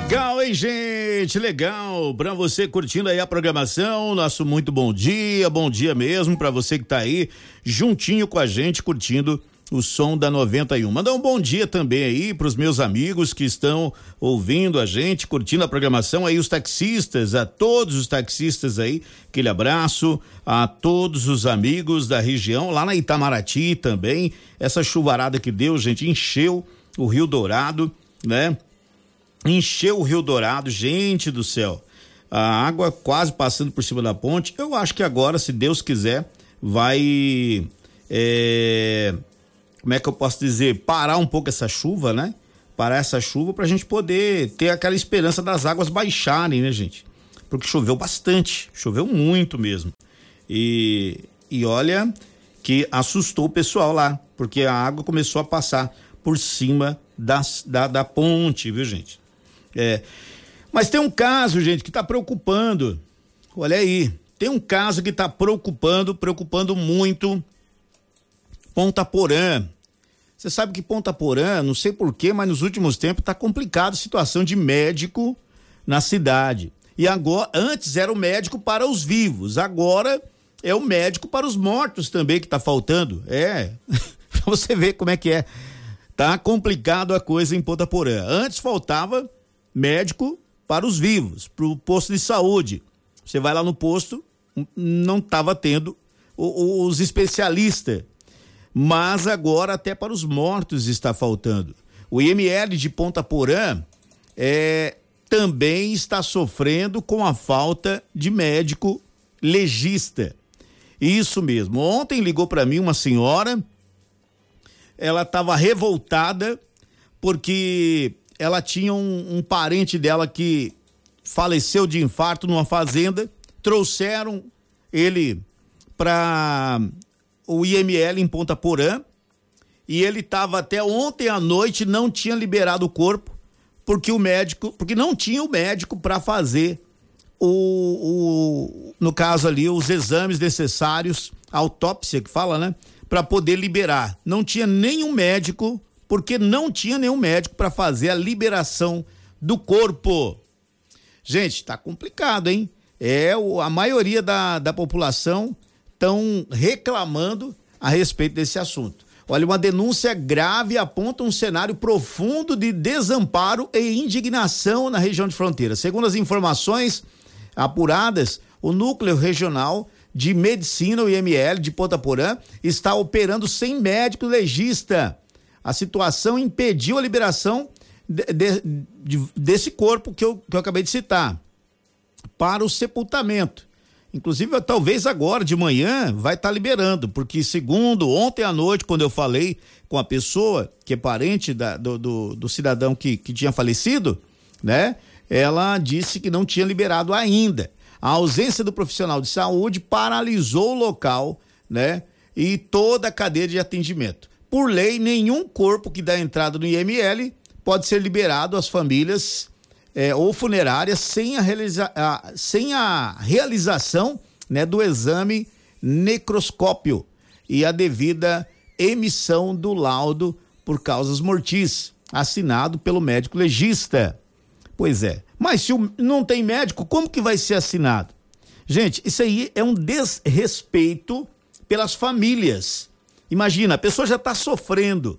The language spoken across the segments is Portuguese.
Legal, hein, gente? Legal. Pra você curtindo aí a programação, nosso muito bom dia mesmo pra você que tá aí juntinho com a gente curtindo o som da 91. Mandar um bom dia também aí pros meus amigos que estão ouvindo a gente, curtindo a programação aí, os taxistas, a todos os taxistas aí, aquele abraço a todos os amigos da região, lá na Itamaraty também, essa chuvarada que deu, gente, encheu o Rio Dourado, né? Encheu o Rio Dourado, gente do céu, a água quase passando por cima da ponte. Eu acho que agora, se Deus quiser, vai, como é que eu posso dizer, parar um pouco essa chuva, né? Parar essa chuva pra gente poder ter aquela esperança das águas baixarem, né, gente? Porque choveu bastante, choveu muito mesmo. E olha que assustou o pessoal lá, porque a água começou a passar por cima da ponte, viu, gente? Mas tem um caso, gente, que tá preocupando. Olha aí, tem um caso que tá preocupando muito Ponta Porã. Você sabe que Ponta Porã, não sei porquê, mas nos últimos tempos tá complicado a situação de médico na cidade. E agora, antes era o médico para os vivos, agora é o médico para os mortos também que tá faltando. Pra você ver como é que é. Tá complicado a coisa em Ponta Porã. Antes faltava médico para os vivos, pro posto de saúde. Você vai lá no posto, não tava tendo os especialistas. Mas agora até para os mortos está faltando. O IML de Ponta Porã também está sofrendo com a falta de médico legista. Isso mesmo. Ontem ligou para mim uma senhora, ela estava revoltada porque ela tinha um parente dela que faleceu de infarto numa fazenda, trouxeram ele para o IML em Ponta Porã e ele estava até ontem à noite, não tinha liberado o corpo porque não tinha o médico para fazer no caso ali, os exames necessários, a autópsia que fala, né? Para poder liberar. Não tinha nenhum médico, porque não tinha nenhum médico para fazer a liberação do corpo. Gente, tá complicado, hein? A maioria da população estão reclamando a respeito desse assunto. Olha, uma denúncia grave aponta um cenário profundo de desamparo e indignação na região de fronteira. Segundo as informações apuradas, o Núcleo Regional de Medicina, o IML de Ponta Porã, está operando sem médico legista. A situação impediu a liberação desse corpo que eu acabei de citar para o sepultamento. Inclusive, talvez agora de manhã vai estar liberando, porque segundo ontem à noite, quando eu falei com a pessoa que é parente do cidadão que tinha falecido, né? Ela disse que não tinha liberado ainda. A ausência do profissional de saúde paralisou o local, né? E toda a cadeia de atendimento. Por lei, nenhum corpo que dá entrada no IML pode ser liberado às famílias ou funerárias sem a realização, né, do exame necroscópio e a devida emissão do laudo por causas mortis, assinado pelo médico legista. Pois é, mas se não tem médico, como que vai ser assinado? Gente, isso aí é um desrespeito pelas famílias. Imagina, a pessoa já está sofrendo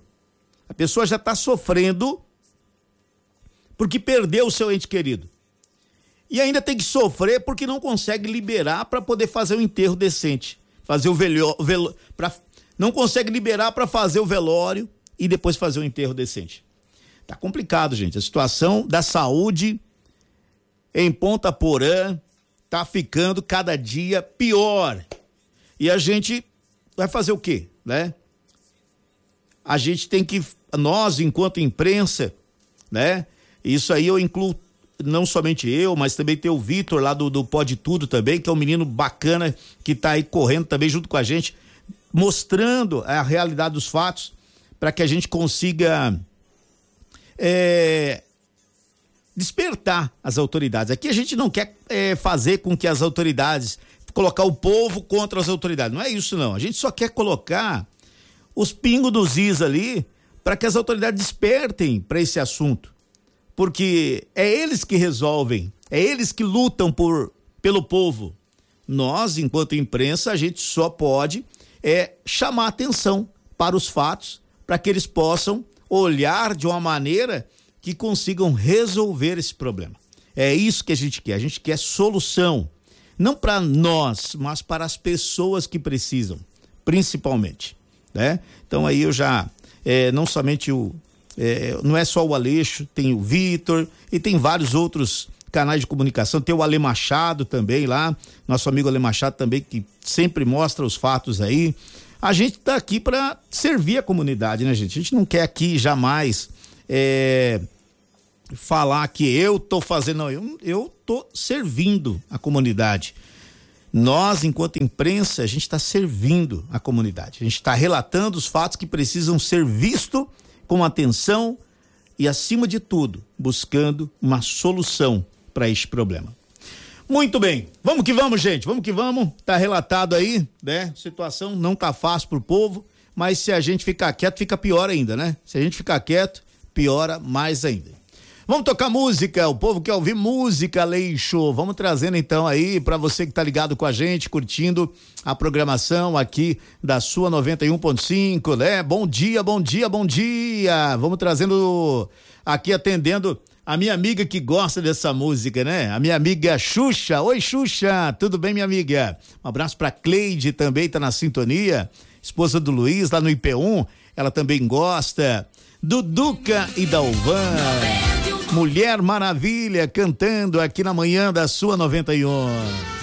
porque perdeu o seu ente querido. E ainda tem que sofrer porque não consegue liberar para poder fazer o enterro decente. Fazer o não consegue liberar para fazer o velório e depois fazer o enterro decente. Tá complicado, gente. A situação da saúde em Ponta Porã tá ficando cada dia pior. E a gente vai fazer o quê, né? A gente tem que, nós enquanto imprensa, né? Isso aí eu incluo não somente eu, mas também tem o Vitor lá do Pode Tudo também, que é um menino bacana que tá aí correndo também junto com a gente, mostrando a realidade dos fatos para que a gente consiga despertar as autoridades. Aqui a gente não quer fazer com que as autoridades, colocar o povo contra as autoridades, não é isso não, a gente só quer colocar os pingos dos is ali para que as autoridades despertem para esse assunto, porque é eles que resolvem, é eles que lutam pelo povo. Nós, enquanto imprensa, a gente só pode chamar atenção para os fatos, para que eles possam olhar de uma maneira que consigam resolver esse problema. É isso que a gente quer solução, não para nós, mas para as pessoas que precisam, principalmente, né? Então aí eu já, não somente não é só o Aleixo, tem o Vitor e tem vários outros canais de comunicação, tem o Ale Machado também lá, nosso amigo Ale Machado também, que sempre mostra os fatos aí. A gente tá aqui para servir a comunidade, né, gente? A gente não quer aqui jamais falar que eu tô fazendo, não, eu tô servindo a comunidade. Nós, enquanto imprensa, a gente está servindo a comunidade, a gente está relatando os fatos que precisam ser vistos com atenção e, acima de tudo, buscando uma solução para este problema. Muito bem, vamos que vamos, gente, vamos que vamos. Tá relatado aí, né? Situação não tá fácil pro povo, mas se a gente ficar quieto, fica pior ainda, né? Se a gente ficar quieto, piora mais ainda. Vamos tocar música, o povo quer ouvir música, Aleixo. Vamos trazendo então aí para você que tá ligado com a gente, curtindo a programação aqui da sua 91.5, né? Bom dia, bom dia, bom dia. Vamos trazendo aqui, atendendo a minha amiga que gosta dessa música, né? A minha amiga Xuxa. Oi, Xuxa, tudo bem, minha amiga? Um abraço pra Cleide também, tá na sintonia. Esposa do Luiz, lá no IP1, ela também gosta. Duduca e Dalvan. Mulher Maravilha, cantando aqui na manhã da sua 91.